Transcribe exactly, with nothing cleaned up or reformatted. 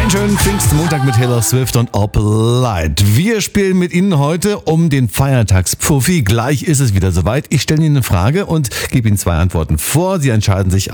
Einen schönen Pfingstmontag mit Taylor Swift und Opal Light. Wir spielen mit Ihnen heute um den Feiertagspuffi. Gleich ist es wieder soweit. Ich stelle Ihnen eine Frage und gebe Ihnen zwei Antworten vor. Sie entscheiden sich